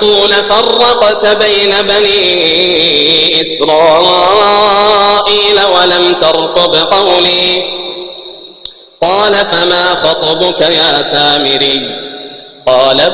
تقول فرقت بين بني إسرائيل ولم ترقب قولي قال فما خطبك يا سامري قال